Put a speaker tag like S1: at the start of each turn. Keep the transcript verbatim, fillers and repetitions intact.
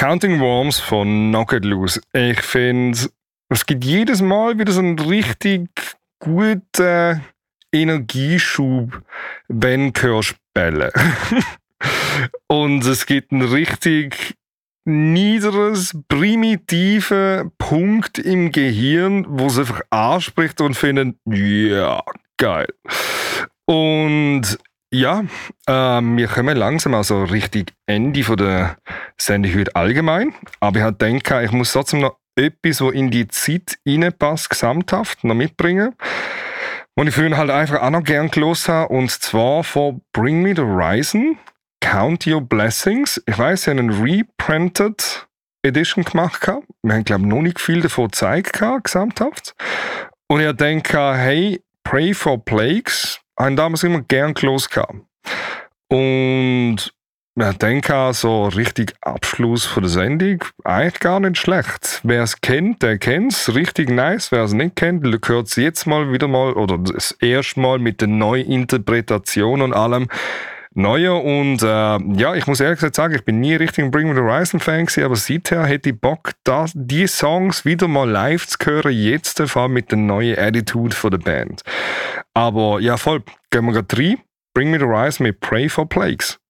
S1: Counting Worms von Knock It Loose. Ich finde, es gibt jedes Mal wieder so einen richtig guten Energieschub, wenn du hörst bellen. Und es gibt einen richtig niederes, primitiven Punkt im Gehirn, wo es einfach anspricht und findet, ja, geil. Und ja, äh, wir kommen langsam also richtig Ende von der Sendung heute allgemein. Aber ich habe gedacht, ich muss trotzdem noch etwas, was in die Zeit reinpasst, gesamthaft noch mitbringen. Und ich früher halt einfach auch noch gern gehört habe. Und zwar von Bring Me the Horizon, Count Your Blessings. Ich weiss, sie haben eine reprinted Edition gemacht. Wir haben, glaube ich, noch nicht viel davon gezeigt, gesamthaft. Und ich denke, hey, Pray for Plagues, haben damals immer gern gehört. Und ich denke, so richtig Abschluss von der Sendung, eigentlich gar nicht schlecht. Wer es kennt, der kennt es, richtig nice. Wer es nicht kennt, hört es jetzt mal wieder mal, oder das erste Mal mit der Neuinterpretation und allem Neuer. Und äh, ja, ich muss ehrlich gesagt sagen, ich bin nie richtig ein Bring Me the Horizon Fan gewesen, aber seither hätte ich Bock, das, die Songs wieder mal live zu hören, jetzt der Fall mit der neuen Attitude von der Band. Aber ja, voll, gehen wir gerade rein. Bring Me the Horizon mit Pray for Plagues.